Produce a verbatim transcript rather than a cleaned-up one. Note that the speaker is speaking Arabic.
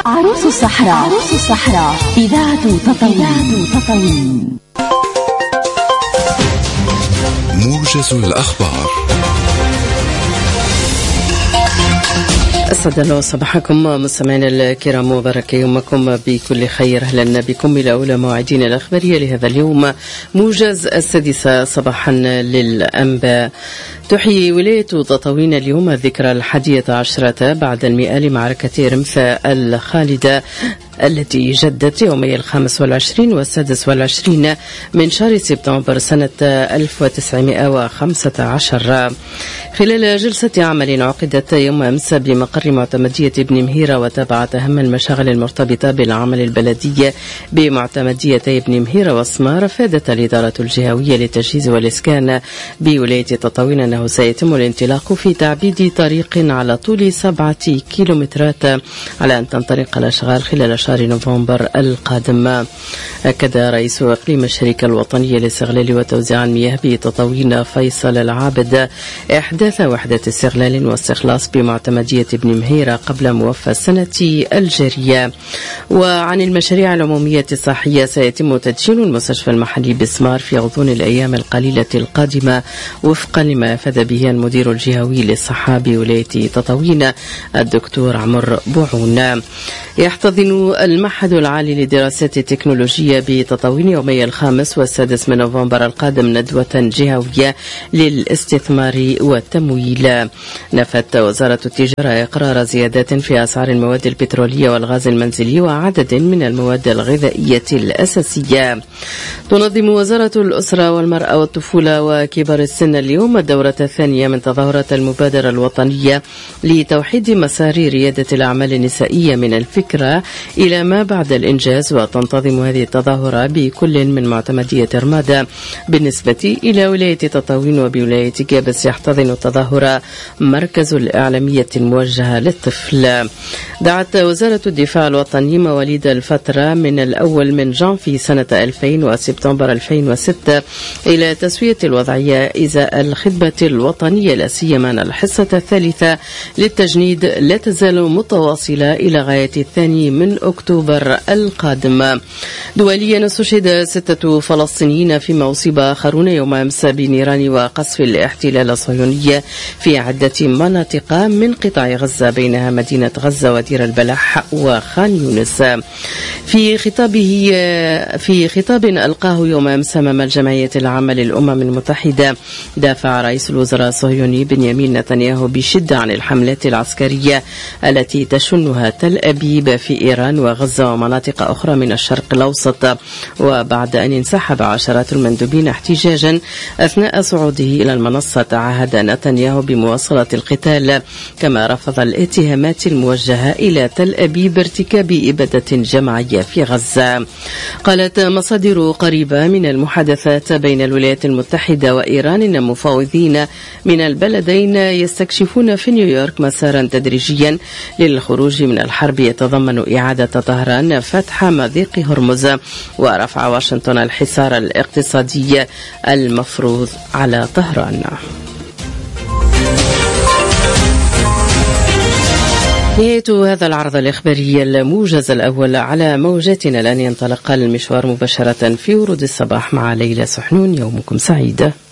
عروس الصحراء. عروس الصحراء إذاعة تطاوين. تطاوين موجز الأخبار. أسعد الله صباحكم مستمعينا الكرام، مبارك يومكم بكل خير. أهلا بكم إلى أولى مواعيدنا الأخبارية لهذا اليوم، موجز السادسة صباحا للأنباء. تحيي ولاية تطاوين اليوم الذكرى الحادية عشرة بعد المئة لمعركة رمثة الخالدة التي جدت يومي الخامس والعشرين والسادس والعشرين من شهر سبتمبر سنة ألف وتسعمائة وخمسة عشر. خلال جلسة عمل عقدت يوم أمس بمقر معتمدية ابن مهيرة وتابعت أهم المشاغل المرتبطة بالعمل البلدي بمعتمديتي ابن مهيرة وسمار، فادت الإدارة الجهوية للتجهيز والإسكان بولاية تطاوين أنه سيتم الانطلاق في تعبيد طريق على طول سبعة كيلومترات على أن تنطلق الأشغال خلال شهر نوفمبر القادم. أكد رئيس إقليم الشركة الوطنية لاستغلال وتوزيع المياه بتطاوين فيصل العابد إحداث وحدة استغلال واستخلاص بمعتمدية ابن مهيرة قبل موفى السنة الجارية. وعن المشاريع العمومية الصحية، سيتم تدشين المستشفى المحلي بسمار في غضون الأيام القليلة القادمة وفقا لما أفاد به المدير الجهوي للصحة بولاية تطاوين الدكتور عمر بوعون. يحتضن المعهد العالي للدراسات التكنولوجية بتطاوين يومي الخامس والسادس من نوفمبر القادم ندوة جهوية للاستثمار والتمويل. نفت وزارة التجارة إقرار زيادات في أسعار المواد البترولية والغاز المنزلي وعدد من المواد الغذائية الأساسية. تنظم وزارة الأسرة والمرأة والطفولة وكبار السن اليوم الدورة الثانية من تظاهرة المبادرة الوطنية لتوحيد مسار ريادة الأعمال النسائية من الفكرة إلى ما بعد الإنجاز، وتنتظم هذه التظاهرة بكل من معتمدية رمادة. بالنسبة إلى ولاية تطاوين وبولاية جابس يحتضن التظاهرة مركز الإعلامية الموجهة للطفل. دعت وزارة الدفاع الوطني مواليد الفترة من الأول من جانفي سنة ألفين وسبتمبر ألفين وستة إلى تسوية الوضعية إزاء الخدمة الوطنية، لا سيما الحصة الثالثة للتجنيد لا تزال متواصلة إلى غاية الثاني من أكتوبر القادم. دوليا استشهد ستة فلسطينيين فيما أصيب آخرون يوم أمس بنيران وقصف الاحتلال الصهيوني في عدة مناطق من قطاع غزة بينها مدينة غزة ودير البلح وخان يونس. في خطابه في خطاب ألقاه يوم أمس أمام الجمعية العامة للأمم المتحدة، دافع رئيس الوزراء الصهيوني بنيامين نتنياهو بشدة عن الحملات العسكرية التي تشنها تل أبيب في إيران وغزة ومناطق أخرى من الشرق الأوسط. وبعد أن انسحب عشرات المندوبين احتجاجا أثناء صعوده إلى المنصة، عاهد نتنياهو بمواصلة القتال، كما رفض الاتهامات الموجهة إلى تل أبيب بارتكاب إبادة جماعية في غزة. قالت مصادر قريبة من المحادثات بين الولايات المتحدة وإيران إن مفاوضين من البلدين يستكشفون في نيويورك مسارا تدريجيا للخروج من الحرب يتضمن إعادة طهران فتح مضيق هرمز ورفع واشنطن الحصار الاقتصادي المفروض على طهران. نهاية هذا العرض الإخباري الموجز الأول على موجاتنا. الآن ينطلق المشوار مباشرة في ورود الصباح مع ليلى سحنون. يومكم سعيد.